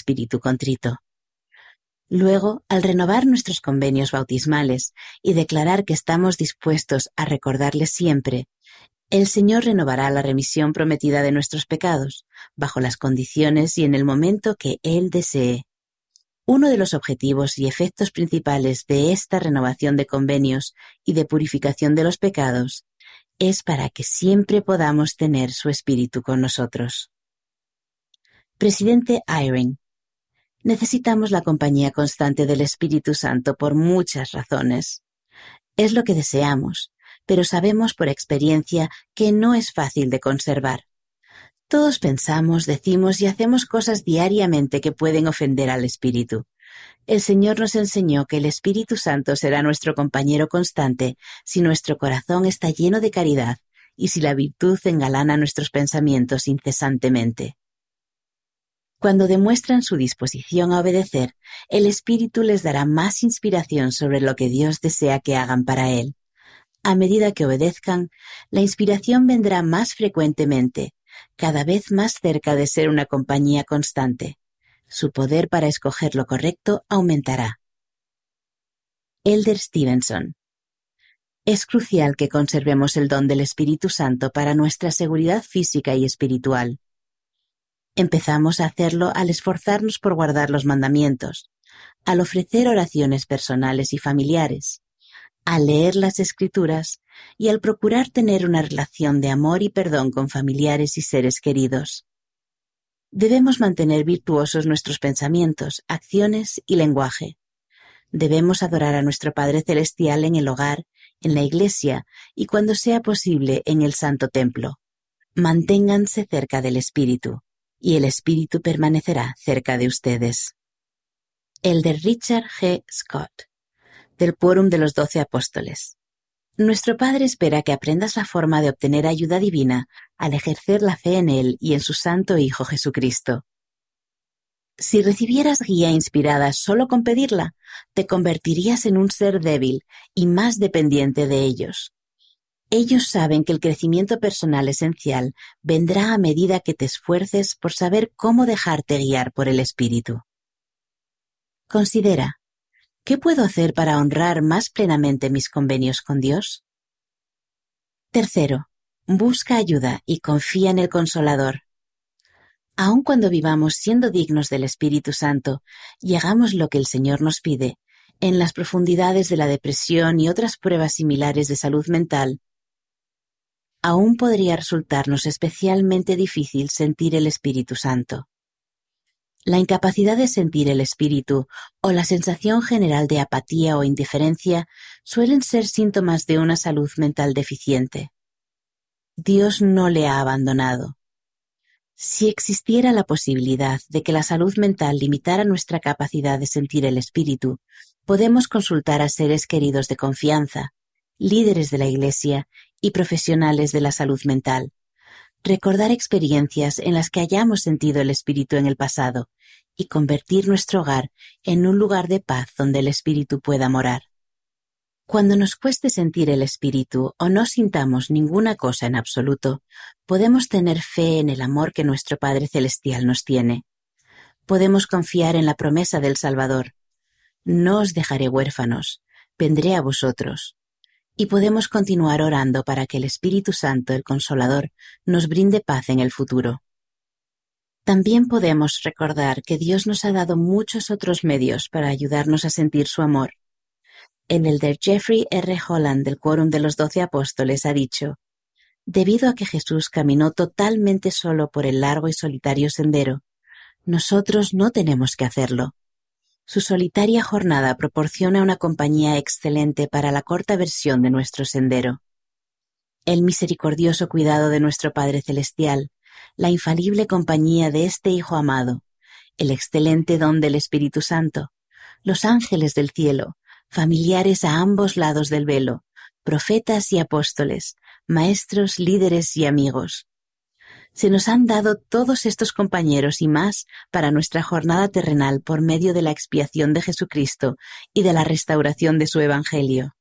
espíritu contrito. Luego, al renovar nuestros convenios bautismales y declarar que estamos dispuestos a recordarles siempre, el Señor renovará la remisión prometida de nuestros pecados, bajo las condiciones y en el momento que Él desee. Uno de los objetivos y efectos principales de esta renovación de convenios y de purificación de los pecados es para que siempre podamos tener su espíritu con nosotros. Presidente Eyring: necesitamos la compañía constante del Espíritu Santo por muchas razones. Es lo que deseamos, pero sabemos por experiencia que no es fácil de conservar. Todos pensamos, decimos y hacemos cosas diariamente que pueden ofender al Espíritu. El Señor nos enseñó que el Espíritu Santo será nuestro compañero constante si nuestro corazón está lleno de caridad y si la virtud engalana nuestros pensamientos incesantemente. Cuando demuestran su disposición a obedecer, el Espíritu les dará más inspiración sobre lo que Dios desea que hagan para Él. A medida que obedezcan, la inspiración vendrá más frecuentemente, cada vez más cerca de ser una compañía constante. Su poder para escoger lo correcto aumentará. Elder Stevenson: es crucial que conservemos el don del Espíritu Santo para nuestra seguridad física y espiritual. Empezamos a hacerlo al esforzarnos por guardar los mandamientos, al ofrecer oraciones personales y familiares, al leer las Escrituras y al procurar tener una relación de amor y perdón con familiares y seres queridos. Debemos mantener virtuosos nuestros pensamientos, acciones y lenguaje. Debemos adorar a nuestro Padre Celestial en el hogar, en la iglesia y cuando sea posible en el Santo Templo. Manténganse cerca del Espíritu, y el Espíritu permanecerá cerca de ustedes. Elder Richard G. Scott, del Quórum de los 12 Apóstoles: nuestro Padre espera que aprendas la forma de obtener ayuda divina al ejercer la fe en Él y en su Santo Hijo Jesucristo. Si recibieras guía inspirada solo con pedirla, te convertirías en un ser débil y más dependiente de ellos. Ellos saben que el crecimiento personal esencial vendrá a medida que te esfuerces por saber cómo dejarte guiar por el Espíritu. Considera: ¿qué puedo hacer para honrar más plenamente mis convenios con Dios? Tercero, busca ayuda y confía en el Consolador. Aun cuando vivamos siendo dignos del Espíritu Santo y hagamos lo que el Señor nos pide, en las profundidades de la depresión y otras pruebas similares de salud mental, aún podría resultarnos especialmente difícil sentir el Espíritu Santo. La incapacidad de sentir el Espíritu o la sensación general de apatía o indiferencia suelen ser síntomas de una salud mental deficiente. Dios no le ha abandonado. Si existiera la posibilidad de que la salud mental limitara nuestra capacidad de sentir el Espíritu, podemos consultar a seres queridos de confianza, líderes de la Iglesia y profesionales de la salud mental. Recordar experiencias en las que hayamos sentido el Espíritu en el pasado y convertir nuestro hogar en un lugar de paz donde el Espíritu pueda morar. Cuando nos cueste sentir el Espíritu o no sintamos ninguna cosa en absoluto, podemos tener fe en el amor que nuestro Padre Celestial nos tiene. Podemos confiar en la promesa del Salvador: no os dejaré huérfanos, vendré a vosotros. Y podemos continuar orando para que el Espíritu Santo, el Consolador, nos brinde paz en el futuro. También podemos recordar que Dios nos ha dado muchos otros medios para ayudarnos a sentir su amor. El elder Jeffrey R. Holland del Quórum de los 12 Apóstoles ha dicho: debido a que Jesús caminó totalmente solo por el largo y solitario sendero, nosotros no tenemos que hacerlo. Su solitaria jornada proporciona una compañía excelente para la corta versión de nuestro sendero. El misericordioso cuidado de nuestro Padre Celestial, la infalible compañía de este Hijo amado, el excelente don del Espíritu Santo, los ángeles del cielo, familiares a ambos lados del velo, profetas y apóstoles, maestros, líderes y amigos. Se nos han dado todos estos compañeros y más para nuestra jornada terrenal por medio de la expiación de Jesucristo y de la restauración de su Evangelio.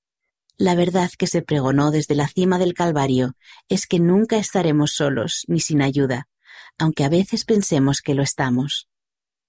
La verdad que se pregonó desde la cima del Calvario es que nunca estaremos solos ni sin ayuda, aunque a veces pensemos que lo estamos.